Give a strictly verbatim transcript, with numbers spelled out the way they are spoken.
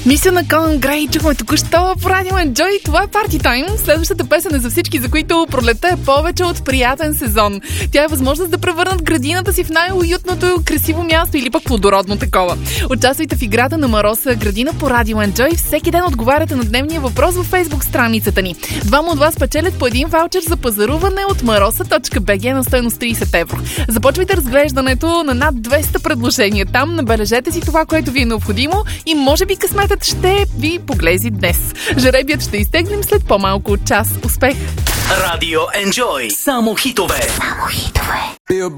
Мисля на Конан Грей, чухме току-що по радио Enjoy. Това е Party Time. Следващата песен е за всички, за които пролетта е повече от приятен сезон. Тя е възможност да превърнат градината си в най-уютното, красиво място или пък плодородно такова. Участвайте в играта на Мароса Градина по радио Enjoy. Всеки ден отговаряте на дневния въпрос във Facebook страницата ни. Двама от вас печелят по един ваучер за пазаруване от мароса точка би джи на стойност трийсет евро. Започвайте разглеждането на над двеста предложения. Там набележете си това, което ви е необходимо и може би късметът ще ви поглези днес. Жеребият ще изтегнем след по-малко от час. Успех! Радио Enjoy. Само хитове. Само хитове.